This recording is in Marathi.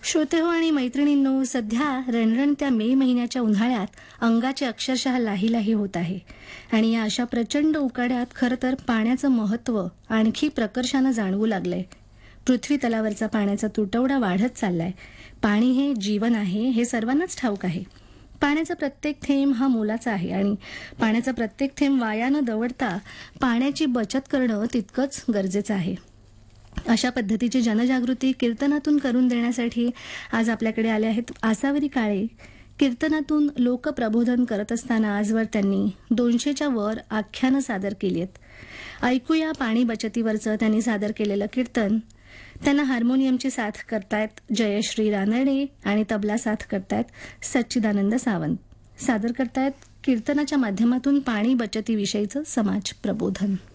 श्रोतेहो आणि मैत्रिणींनो, सध्या रणरणत्या मे महिन्याच्या उन्हाळ्यात अंगाचे अक्षरशः लाही लाही होत आहे. आणि या अशा प्रचंड उकाड्यात खरं तर पाण्याचं महत्त्व आणखी प्रकर्षानं जाणवू लागलंय. पृथ्वी तलावरचा पाण्याचा तुटवडा वाढत चाललाय. पाणी हे जीवन आहे हे सर्वांनाच ठाऊक आहे. पाण्याचा प्रत्येक थेंब हा मोलाचा आहे आणि पाण्याचा प्रत्येक थेंब वाया न दवडता पाण्याची बचत करणं तितकंच गरजेचं आहे. अशा पद्धतीची जनजागृती कीर्तनातून करून देण्यासाठी आज आपल्याकडे आले आहेत आसावरी काळे. कीर्तनातून लोकप्रबोधन करत असताना आजवर त्यांनी 200च्या वर आख्यानं सादर केली आहेत. ऐकूया पाणी बचतीवरचं त्यांनी सादर केलेलं कीर्तन. त्यांना हार्मोनियमची साथ करतायत जयश्री रानडे आणि तबला साथ करतायत सच्चिदानंद सावंत. सादर करतायत कीर्तनाच्या माध्यमातून पाणी बचतीविषयीचं समाज प्रबोधन.